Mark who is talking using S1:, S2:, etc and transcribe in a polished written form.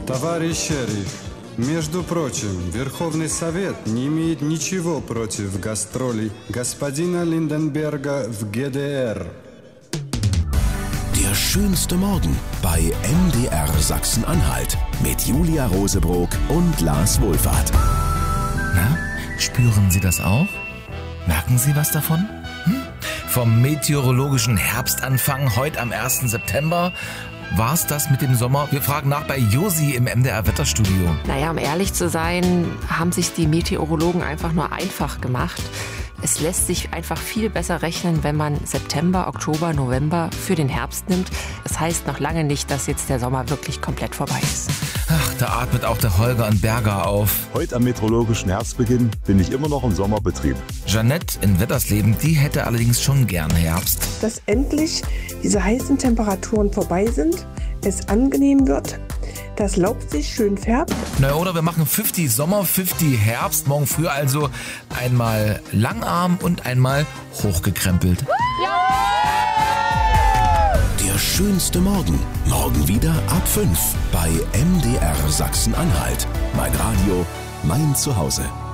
S1: Товарищ шериф, между прочим, Верховный Совет не имеет ничего против гастролей господина Lindenberger в ГДР.
S2: Der schönste Morgen bei MDR Sachsen-Anhalt mit Julia Rosebrock und Lars Wohlfahrt.
S3: Na, spüren Sie das auch? Merken Sie was davon? Vom meteorologischen Herbstanfang heute am 1. September. War's das mit dem Sommer? Wir fragen nach bei Josi im MDR-Wetterstudio.
S4: Naja, um ehrlich zu sein, haben sich die Meteorologen einfach nur einfach gemacht. Es lässt sich einfach viel besser rechnen, wenn man September, Oktober, November für den Herbst nimmt. Das heißt noch lange nicht, dass jetzt der Sommer wirklich komplett vorbei ist.
S3: Ach, da atmet auch der Holger und Berger auf.
S5: Heute am meteorologischen Herbstbeginn bin ich immer noch im Sommerbetrieb.
S3: Jeanette in Wettersleben, die hätte allerdings schon gern Herbst.
S6: Dass endlich diese heißen Temperaturen vorbei sind, es angenehm wird, das Laub sich schön färbt.
S3: Na oder wir machen 50 Sommer, 50 Herbst. Morgen früh also einmal Langarm und einmal hochgekrempelt.
S2: Der schönste Morgen. Morgen wieder ab 5 bei MDR Sachsen-Anhalt. Mein Radio, mein Zuhause.